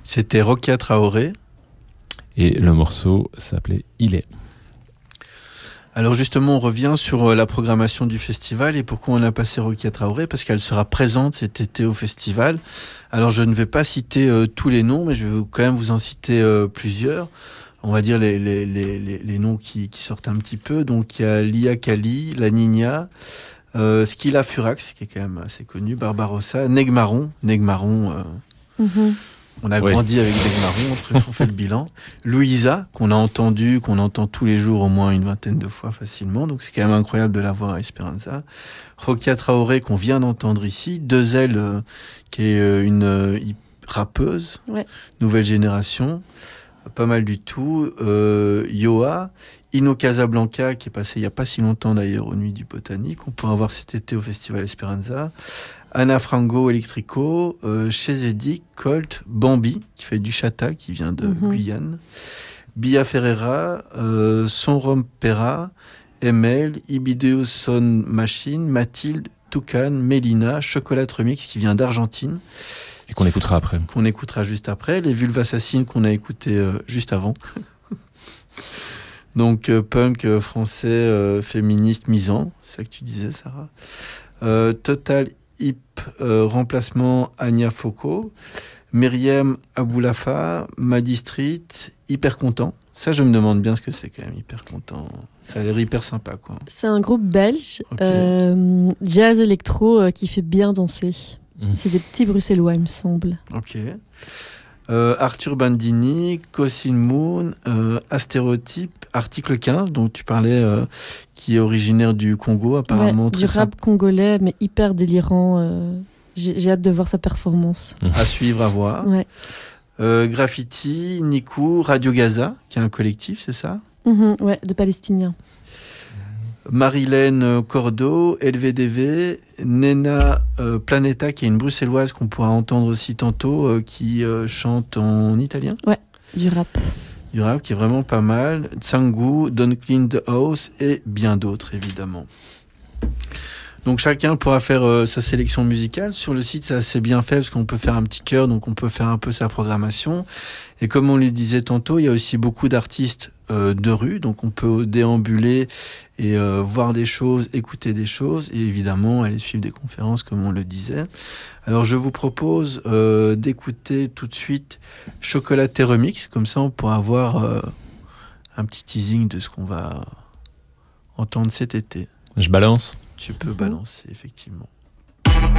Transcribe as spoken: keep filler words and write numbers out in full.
C'était Rokia Traoré. Et le morceau s'appelait Il est. Alors justement, on revient sur la programmation du festival et pourquoi on a passé Rokia Traoré, parce qu'elle sera présente cet été au festival. Alors je ne vais pas citer euh, tous les noms, mais je vais quand même vous en citer euh, plusieurs. On va dire les, les, les, les, les noms qui, qui sortent un petit peu. Donc il y a Lia Kali, La Nina, euh, Skila Furax, qui est quand même assez connu, Barbarossa, Negmaron, Negmaron... Euh, mm-hmm. On a ouais. grandi avec Negmaron, on fait le bilan. Louisa, qu'on a entendu, qu'on entend tous les jours au moins une vingtaine de fois facilement. Donc c'est quand même incroyable de la voir à Esperanza. Rokia Traoré, qu'on vient d'entendre ici. Dezel, euh, qui est euh, une euh, rappeuse, ouais. nouvelle génération. Pas mal du tout. Euh, Yoa. Ino Casablanca, qui est passé il n'y a pas si longtemps d'ailleurs aux Nuits du Botanique. On pourra voir cet été au Festival Esperanza. Anna Frango Electrico, euh, Chezedi, Colt, Bambi, qui fait du chata, qui vient de mm-hmm. Guyane. Bia Ferreira, euh, Sonrom Pera, M L, Ibideus Son Machine, Mathilde, Toucan, Mélina, Chocolat Remix, qui vient d'Argentine. Et qu'on écoutera après. Qu'on écoutera juste après. Les Vulves Assassines, qu'on a écouté euh, juste avant. Donc, euh, punk euh, français, euh, féministe, misant. C'est ça que tu disais, Sarah. Euh, Total Hip, euh, remplacement Anya Foko. Myriam Aboulafa, Madi Street, Hyper Content. Ça, je me demande bien ce que c'est quand même, Hyper Content. Ça a l'air hyper sympa, quoi. C'est un groupe belge, okay. euh, jazz électro, euh, qui fait bien danser. Mmh. C'est des petits bruxellois, il me semble. Ok. Euh, Arthur Bandini, Cosin Moon, euh, Astéréotype, Article quinze, dont tu parlais, euh, qui est originaire du Congo, apparemment. Ouais, très du rap congolais, mais hyper délirant. Euh, j'ai, j'ai hâte de voir sa performance. À suivre, à voir. Ouais. Euh, Graffiti, Nikou, Radio Gaza, qui est un collectif, c'est ça ? Mmh, ouais, de Palestiniens. Marilène Cordo, L V D V, Nena euh, Planeta, qui est une bruxelloise qu'on pourra entendre aussi tantôt, euh, qui euh, chante en italien. Ouais, du rap. Du rap, qui est vraiment pas mal. Tsangu, Don't Clean the House et bien d'autres, évidemment. Donc chacun pourra faire euh, sa sélection musicale. Sur le site, c'est assez bien fait parce qu'on peut faire un petit cœur, donc on peut faire un peu sa programmation. Et comme on le disait tantôt, il y a aussi beaucoup d'artistes euh, de rue, donc on peut déambuler et euh, voir des choses, écouter des choses, et évidemment aller suivre des conférences, comme on le disait. Alors je vous propose euh, d'écouter tout de suite Chocolaté Remix, comme ça on pourra avoir euh, un petit teasing de ce qu'on va entendre cet été. Je balance ? Tu peux balancer, effectivement.